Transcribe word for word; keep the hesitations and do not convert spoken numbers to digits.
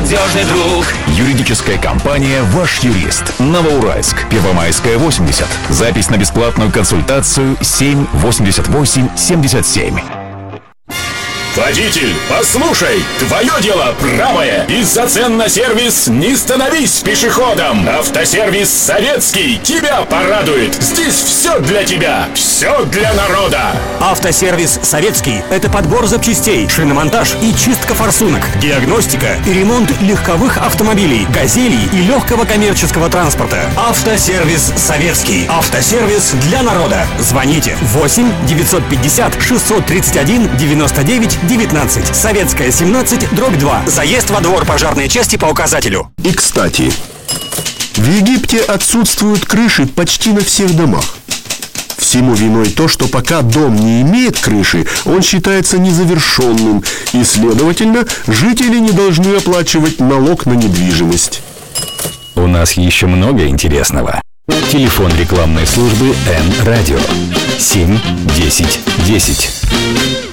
надежный друг. Юридическая компания «Ваш юрист». Новоуральск, Первомайская, восемьдесят. Запись на бесплатную консультацию семь восемьдесят восемь семьдесят семь. Водитель, послушай, твое дело правое. Из-за цен на сервис не становись пешеходом. Автосервис Советский тебя порадует. Здесь все для тебя, все для народа. Автосервис Советский – это подбор запчастей, шиномонтаж и чистка форсунок, диагностика и ремонт легковых автомобилей, газелей и легкого коммерческого транспорта. Автосервис Советский. Автосервис для народа. Звоните восемь девятьсот пятьдесят шестьсот тридцать один девяносто девять девятнадцать. Советская, семнадцать, дробь два. Заезд во двор пожарной части по указателю. И, кстати, в Египте отсутствуют крыши почти на всех домах. Всему виной то, что пока дом не имеет крыши, он считается незавершенным, и, следовательно, жители не должны оплачивать налог на недвижимость. У нас еще много интересного. Телефон рекламной службы Н-Радио семь десять десять.